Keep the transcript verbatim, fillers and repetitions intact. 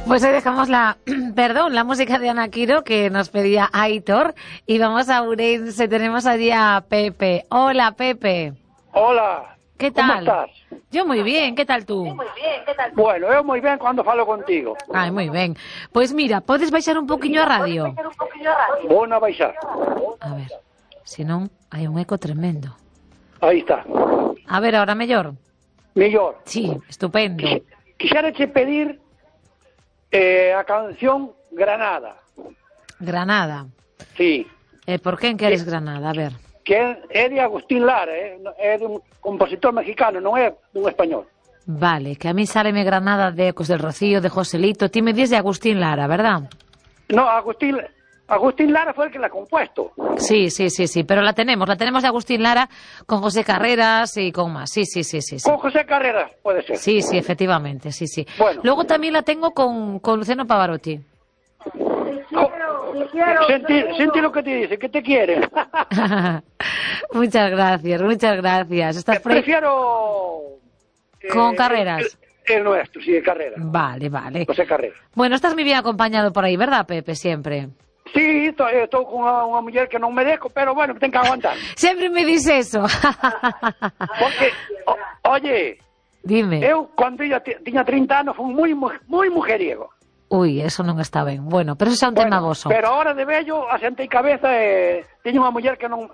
Pues hoy dejamos la, perdón, la música de Ana Quiro que nos pedía Aitor y vamos a Ourense. Tenemos allí a Pepe. Hola, Pepe. Hola. ¿Qué tal? ¿Cómo estás? Yo moi ben, que tal tú? Moi ben, que tal? Bueno, eu moi ben cando falo contigo. Ai, moi ben. Pois mira, podes baixar un poquinho a radio? Vou na baixar. A ver, se non, hai un eco tremendo. Aí está. A ver, ahora mellor? Mellor. Sí, estupendo. Quixérache pedir eh, a canción Granada. Granada. Sí. E por quen queres Granada? A ver. Que é de Agustín Lara, eh? É dun compositor mexicano, non é dun español. Vale, que a mí sáleme Granada de Ecos del Rocío, de Joselito. Ti me dis de Agustín Lara, ¿verdad? No, Agustín, Agustín Lara fue el que la ha compuesto. Sí, sí, sí, sí, pero la tenemos, la tenemos de Agustín Lara con José Carreras y con más. Sí, sí, sí, sí. sí. Con José Carreras, puede ser. Sí, sí, efectivamente, sí, sí. Bueno. Luego también la tengo con, con Luciano Pavarotti. Sentí, sentí lo que te dice, que te quiere. Muchas gracias, muchas gracias. ¿Estás pre... Prefiero... Con eh, Carreras. El, el nuestro, sí, de Carreras. Vale, vale. José Carreras. Bueno, estás muy bien acompañado por aí, ¿verdad, Pepe? Siempre. Sí, estou con unha, unha muller que non me dejo, pero bueno, ten que aguantar. Siempre me dices eso. Porque, o, oye, dime. Eu, cando eu tiña trinta anos, fui moi, moi mujeriego. Ui, eso non está ben. Bueno, pero eso é un bueno, tema voso. Pero ahora de vello, asentei cabeza e teño unha muller que non,